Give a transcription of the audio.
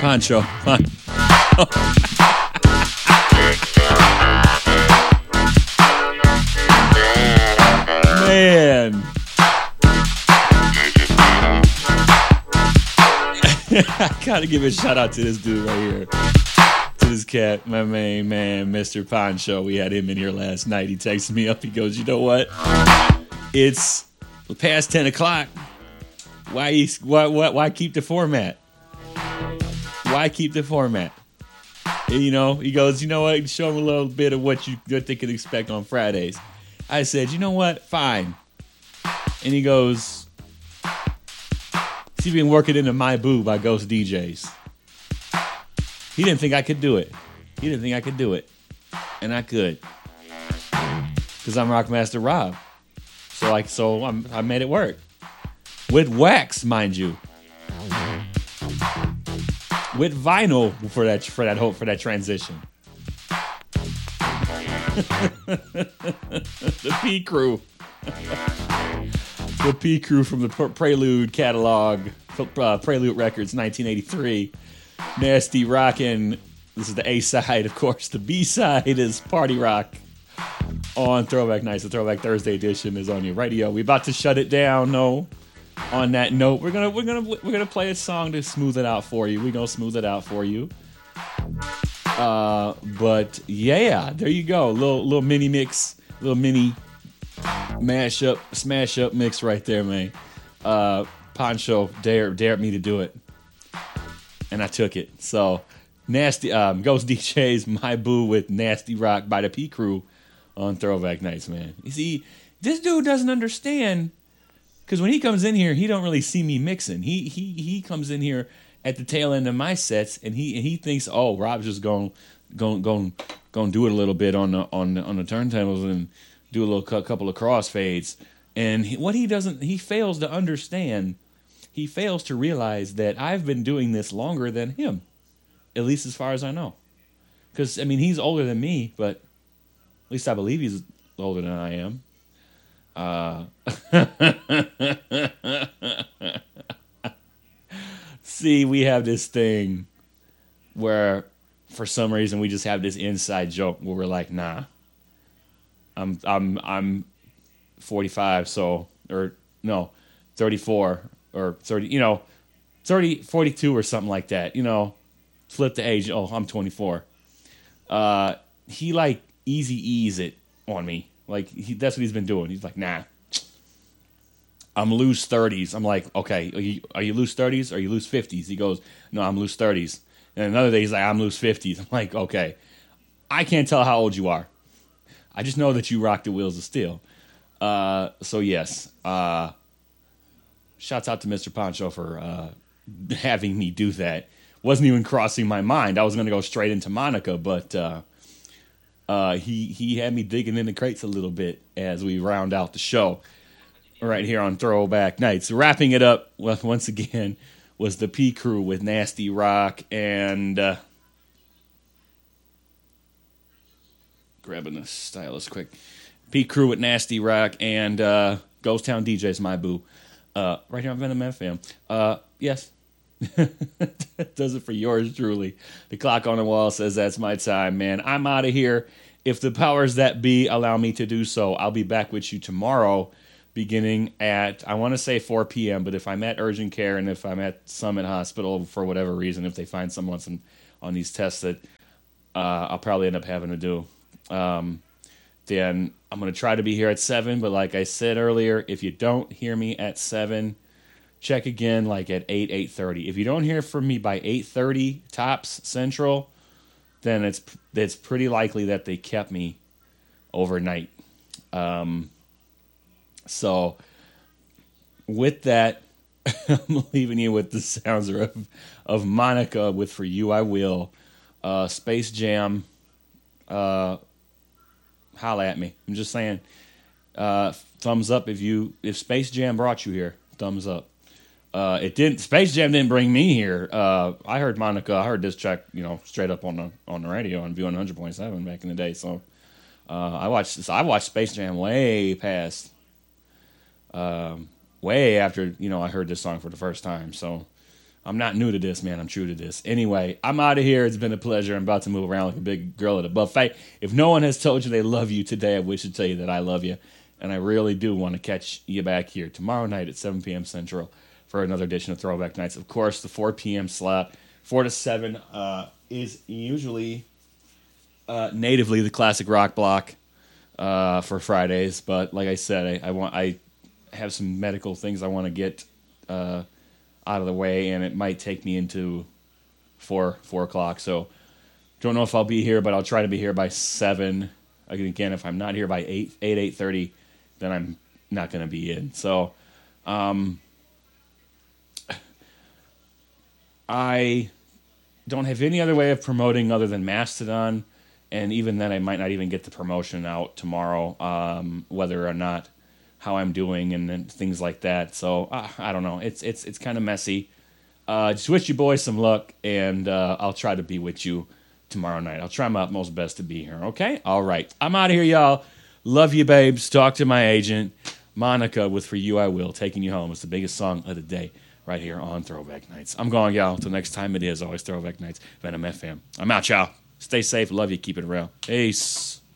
Poncho. Man. I gotta give a shout out to this dude right here. To this cat, my main man, Mr. Poncho. We had him in here last night. He texted me up. He goes, you know what? It's past 10 o'clock. Why keep the format? Why keep the format? And, you know, he goes, you know what? Show him a little bit of what they could expect on Fridays. I said, you know what? Fine. And he goes, see if we can work it into My Boo by Ghost DJs. He didn't think I could do it. And I could. Because I'm Rockmaster Rob. So I made it work. With wax, mind you. With vinyl for that transition. The P Crew. The P Crew from the Prelude catalog. Prelude Records, 1983. Nasty Rockin'. This is the A side, of course. The B side is Party Rock on Throwback Nights. The Throwback Thursday edition is on your radio. We're about to shut it down. No. On that note, we're gonna play a song to smooth it out for you. We're gonna smooth it out for you. But yeah, there you go. Little mini mix, little mini mashup, smash up mix right there, man. Poncho dared me to do it, and I took it. So nasty, Ghost DJs, My Boo with Nasty Rock by the P Crew on Throwback Nights, man. You see, this dude doesn't understand. Because when he comes in here, he don't really see me mixing. He comes in here at the tail end of my sets, and he thinks, oh, Rob's just going do it a little bit on the turntables and do a little couple of crossfades. And he fails to understand. He fails to realize that I've been doing this longer than him, at least as far as I know. Because I mean, he's older than me, but at least I believe he's older than I am. See, we have this thing where for some reason we just have this inside joke where we're like, nah, I'm 45, so, or no, 34 or 30, 30, 42 or something like that, flip the age. Oh, I'm 24. He like easy ease it on me. Like, that's what he's been doing. He's like, nah, I'm loose 30s. I'm like, okay, are you loose 30s or are you loose 50s? He goes, no, I'm loose 30s. And another day he's like, I'm loose 50s. I'm like, okay, I can't tell how old you are. I just know that you rock the wheels of steel. So yes, shouts out to Mr. Poncho for having me do that. Wasn't even crossing my mind. I was going to go straight into Monica, but he had me digging in the crates a little bit as we round out the show right here on Throwback Nights. Wrapping it up once again was the P Crew with Nasty Rock and grabbing the stylus quick. P Crew with Nasty Rock and Ghost Town DJs, My Boo. Right here on Venom FM. Yes. That does it for yours truly. The clock on the wall says that's my time, man. I'm out of here. If the powers that be allow me to do so, I'll be back with you tomorrow beginning at, I want to say 4 p.m., but if I'm at urgent care and if I'm at Summit Hospital for whatever reason, if they find someone on these tests that I'll probably end up having to do, then I'm going to try to be here at 7, but like I said earlier, if you don't hear me at 7, check again like at 8:30. If you don't hear from me by 8:30 tops Central, then it's pretty likely that they kept me overnight. So with that, I'm leaving you with the sounds of Monica with For You I Will. Space Jam, holla at me. I'm just saying, thumbs up if Space Jam brought you here. Thumbs up. Space Jam didn't bring me here. I heard Monica. I heard this track, straight up on the radio on V100.7 back in the day. So I watched Space Jam way past, way after I heard this song for the first time. So I'm not new to this, man. I'm true to this. Anyway, I'm out of here. It's been a pleasure. I'm about to move around like a big girl at a buffet. If no one has told you they love you today, I wish to tell you that I love you. And I really do want to catch you back here tomorrow night at 7 p.m. Central for another edition of Throwback Nights. Of course, the 4 p.m. slot, 4 to 7, is usually natively the classic rock block for Fridays. But like I said, I have some medical things I want to get out of the way, and it might take me into 4 o'clock. So don't know if I'll be here, but I'll try to be here by 7. Again, if I'm not here by 8:30, then I'm not going to be in. So I don't have any other way of promoting other than Mastodon, and even then I might not even get the promotion out tomorrow, whether or not how I'm doing and things like that. So I don't know. It's kind of messy. Just wish you boys some luck, and I'll try to be with you tomorrow night. I'll try my utmost best to be here, okay? All right. I'm out of here, y'all. Love you, babes. Talk to my agent, Monica, with For You I Will, Taking You Home. It's the biggest song of the day right here on Throwback Nights. I'm going, y'all. Until next time, it is always Throwback Nights, Venom FM. I'm out, y'all. Stay safe. Love you. Keep it around. Peace.